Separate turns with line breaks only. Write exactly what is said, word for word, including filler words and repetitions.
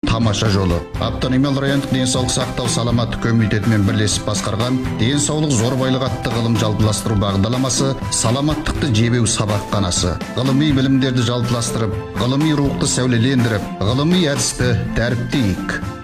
тамаша жолы. Автономиялы райондық денсаулық сақтау саламаттық комитетімен бірлесіп басқарған денсаулық зор байлық атты ғылым жалпыластыру бағдарламасы саламаттықты жебеу сабақханасы. Ғылыми білімдерді жалпыластырып, ғылыми рухты сәулелендіріп, ғылыми әдісті дәріптейік.